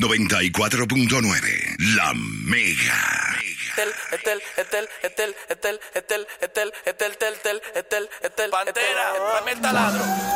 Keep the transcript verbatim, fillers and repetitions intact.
noventa y cuatro punto nueve. La Mega. Etel, etel, etel, etel, etel, etel, etel, etel, etel, etel, etel, etel, Pantera, dame el taladro.